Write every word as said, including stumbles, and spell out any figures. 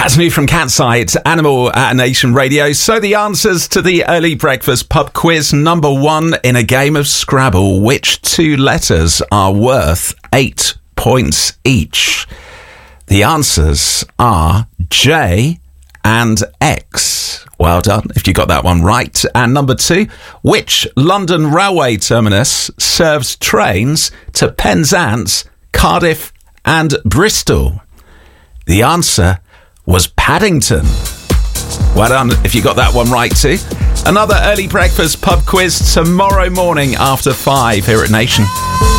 That's me from Catside, Animal at Nation Radio. So the answers to the early breakfast pub quiz. Number one, in a game of Scrabble, which two letters are worth eight points each? The answers are J and X. Well done if you got that one right. And number two, which London railway terminus serves trains to Penzance, Cardiff and Bristol? The answer was Paddington. Well done if you got that one right too. Another early breakfast pub quiz tomorrow morning after five here at Nation.